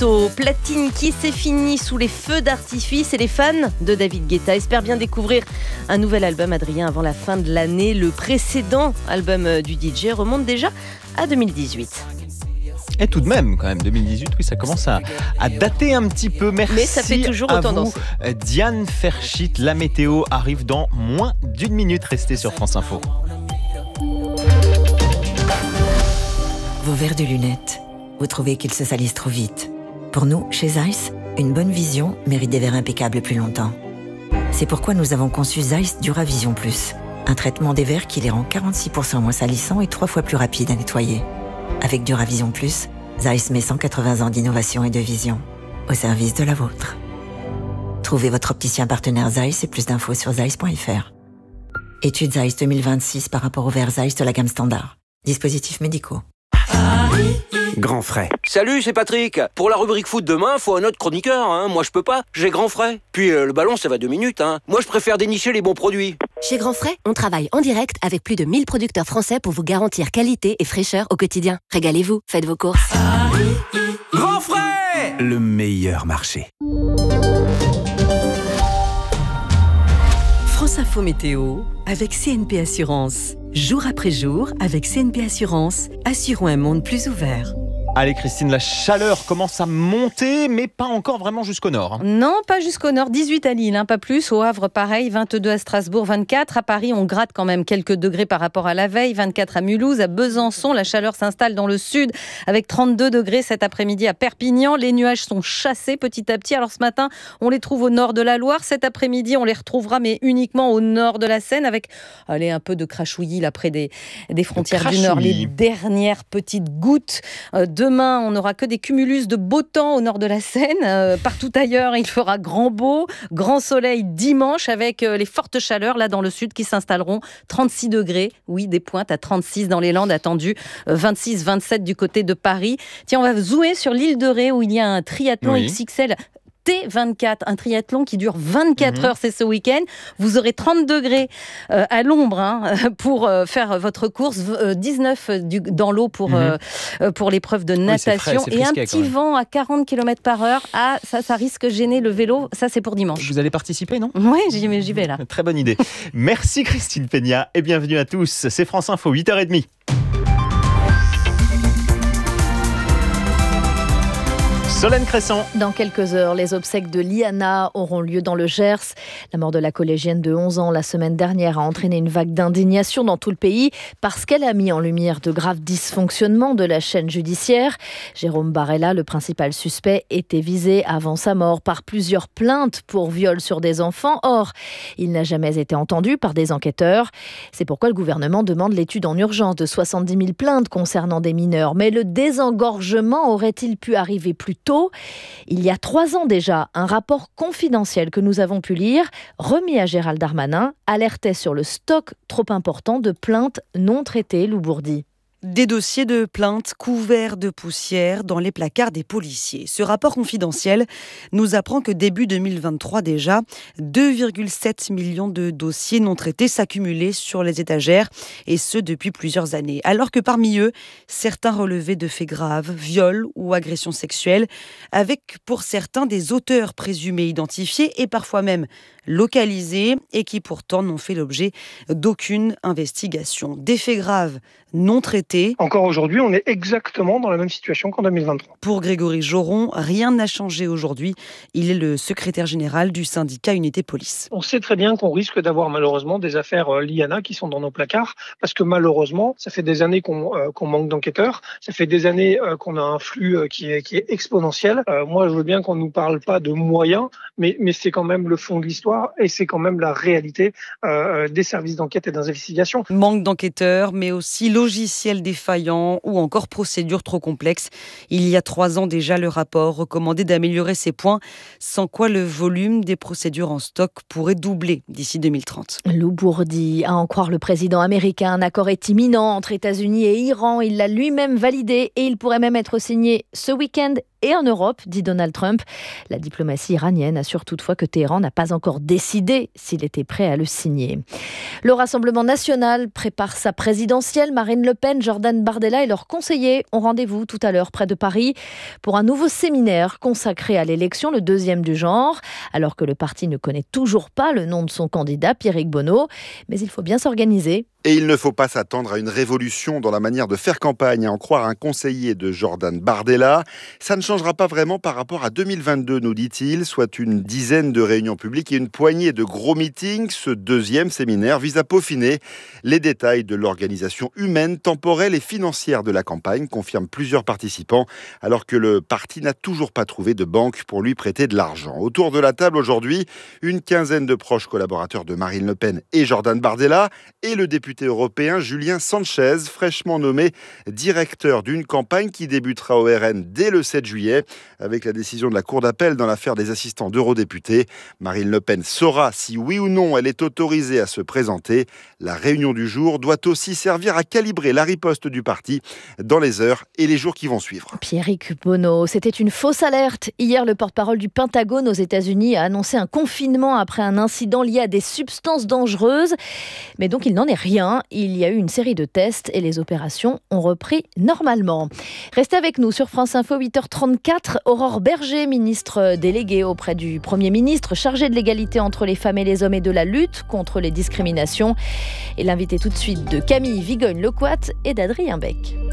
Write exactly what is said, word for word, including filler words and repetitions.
morceau. Platine qui s'est fini sous les feux d'artifice et les fans de David Guetta espèrent bien découvrir un nouvel album, Adrien, avant la fin de l'année. Le précédent album du D J remonte déjà à deux mille dix-huit. Et tout de même, quand même, deux mille dix-huit, oui, ça commence à, à dater un petit peu. Merci. Mais ça fait toujours à autant vous, danser. Diane Ferchit. La météo arrive dans moins d'une minute. Restez sur France Info. Vos verres de lunettes, vous trouvez qu'ils se salissent trop vite. Pour nous, chez Zeiss, une bonne vision mérite des verres impeccables plus longtemps. C'est pourquoi nous avons conçu Zeiss Duravision Plus, un traitement des verres qui les rend quarante-six pour cent moins salissants et trois fois plus rapides à nettoyer. Avec Duravision Plus, Zeiss met cent quatre-vingts ans d'innovation et de vision au service de la vôtre. Trouvez votre opticien partenaire Zeiss et plus d'infos sur zeiss point f r. Étude Zeiss deux mille vingt-six par rapport aux verres Zeiss de la gamme standard. Dispositifs médicaux. Grand frais. Salut, c'est Patrick. Pour la rubrique foot demain, faut un autre chroniqueur. Hein. Moi, je peux pas. J'ai Grand frais. Puis euh, le ballon, ça va deux minutes. Hein. Moi, je préfère dénicher les bons produits. Chez Grand frais, on travaille en direct avec plus de mille producteurs français pour vous garantir qualité et fraîcheur au quotidien. Régalez-vous, faites vos courses. Grand frais, le meilleur marché. France Info Météo avec C N P Assurance. Jour après jour, avec C N P Assurance, assurons un monde plus ouvert. Allez Christine, la chaleur commence à monter, mais pas encore vraiment jusqu'au nord. Non, pas jusqu'au nord, dix-huit à Lille, hein, pas plus. Au Havre, pareil, vingt-deux à Strasbourg, vingt-quatre. À Paris, on gratte quand même quelques degrés par rapport à la veille, vingt-quatre à Mulhouse. À Besançon, la chaleur s'installe dans le sud avec trente-deux degrés cet après-midi à Perpignan. Les nuages sont chassés petit à petit. Alors ce matin, on les trouve au nord de la Loire. Cet après-midi, on les retrouvera, mais uniquement au nord de la Seine, avec allez, un peu de crachouillis là près des, des frontières du nord. Les dernières petites gouttes euh, de Demain, on n'aura que des cumulus de beau temps au nord de la Seine. Euh, partout ailleurs, il fera grand beau, grand soleil dimanche avec euh, les fortes chaleurs là dans le sud qui s'installeront. trente-six degrés, oui, des pointes à trente-six dans les Landes attendues, euh, vingt-six vingt-sept du côté de Paris. Tiens, on va zoomer sur l'île de Ré où il y a un triathlon oui. X X L. T vingt-quatre, un triathlon qui dure vingt-quatre mmh. heures, c'est ce week-end. Vous aurez trente degrés euh, à l'ombre hein, pour euh, faire votre course, euh, dix-neuf du, dans l'eau pour, mmh. euh, pour l'épreuve de natation. Oui, c'est frais, c'est frisqué, et un petit vent à quarante kilomètres par heure. Ah, ça, ça risque de gêner le vélo. Ça, c'est pour dimanche. Vous allez participer, non ? Oui, j'y, j'y vais là. Très bonne idée. Merci Christine Peña et bienvenue à tous. C'est France Info, huit heures trente. Solène Cresson. Dans quelques heures, les obsèques de Liana auront lieu dans le Gers. La mort de la collégienne de onze ans la semaine dernière a entraîné une vague d'indignation dans tout le pays parce qu'elle a mis en lumière de graves dysfonctionnements de la chaîne judiciaire. Jérôme Barella, le principal suspect, était visé avant sa mort par plusieurs plaintes pour viol sur des enfants. Or, il n'a jamais été entendu par des enquêteurs. C'est pourquoi le gouvernement demande l'étude en urgence de soixante-dix mille plaintes concernant des mineurs. Mais le désengorgement aurait-il pu arriver plus tôt ? Il y a trois ans déjà, un rapport confidentiel que nous avons pu lire, remis à Gérald Darmanin, alertait sur le stock trop important de plaintes non traitées, Lou Bourdi. Des dossiers de plaintes couverts de poussière dans les placards des policiers. Ce rapport confidentiel nous apprend que début deux mille vingt-trois déjà, deux virgule sept millions de dossiers non traités s'accumulaient sur les étagères, et ce depuis plusieurs années. Alors que parmi eux, certains relevaient de faits graves, viols ou agressions sexuelles, avec pour certains des auteurs présumés identifiés et parfois même localisés, et qui pourtant n'ont fait l'objet d'aucune investigation. Des faits graves non traités. Encore aujourd'hui, on est exactement dans la même situation qu'en deux mille vingt-trois. Pour Grégory Joron, rien n'a changé aujourd'hui. Il est le secrétaire général du syndicat Unité Police. On sait très bien qu'on risque d'avoir malheureusement des affaires euh, Liana qui sont dans nos placards, parce que malheureusement, ça fait des années qu'on, euh, qu'on manque d'enquêteurs, ça fait des années euh, qu'on a un flux euh, qui, est, qui est exponentiel. Euh, moi, je veux bien qu'on ne nous parle pas de moyens, mais, mais c'est quand même le fond de l'histoire et c'est quand même la réalité euh, des services d'enquête et d'investigation. Manque d'enquêteurs, mais aussi logiciels défaillants ou encore procédures trop complexes. Il y a trois ans déjà, le rapport recommandait d'améliorer ces points, sans quoi le volume des procédures en stock pourrait doubler d'ici deux mille trente. Lou Bourdi, à en croire le président américain, un accord est imminent entre États-Unis et Iran. Il l'a lui-même validé et il pourrait même être signé ce week-end et en Europe, dit Donald Trump. La diplomatie iranienne assure toutefois que Téhéran n'a pas encore décidé s'il était prêt à le signer. Le Rassemblement national prépare sa présidentielle. Marine Le Pen, Jordan Bardella et leurs conseillers ont rendez-vous tout à l'heure près de Paris pour un nouveau séminaire consacré à l'élection, le deuxième du genre, alors que le parti ne connaît toujours pas le nom de son candidat, Pierrick Bonneau. Mais il faut bien s'organiser. Et il ne faut pas s'attendre à une révolution dans la manière de faire campagne, à en croire un conseiller de Jordan Bardella. Ça ne changera pas vraiment par rapport à deux mille vingt-deux, nous dit-il, soit une dizaine de réunions publiques et une poignée de gros meetings. Ce deuxième séminaire vise à peaufiner les détails de l'organisation humaine, temporelle et financière de la campagne, confirment plusieurs participants, alors que le parti n'a toujours pas trouvé de banque pour lui prêter de l'argent. Autour de la table aujourd'hui, une quinzaine de proches collaborateurs de Marine Le Pen et Jordan Bardella et le député européen Julien Sanchez, fraîchement nommé directeur d'une campagne qui débutera au R N dès le sept juillet avec la décision de la Cour d'appel dans l'affaire des assistants d'eurodéputés. Marine Le Pen saura si oui ou non elle est autorisée à se présenter. La réunion du jour doit aussi servir à calibrer la riposte du parti dans les heures et les jours qui vont suivre. Pierrick Bonneau, c'était une fausse alerte. Hier, le porte-parole du Pentagone aux États-Unis a annoncé un confinement après un incident lié à des substances dangereuses. Mais donc, il n'en est rien. Il y a eu une série de tests et les opérations ont repris normalement. Restez avec nous sur France Info, huit heures trente-quatre. Aurore Berger, ministre déléguée auprès du Premier ministre, chargée de l'égalité entre les femmes et les hommes et de la lutte contre les discriminations. Et l'invité tout de suite de Camille Vigogne-Lecoat et d'Adrien Beck.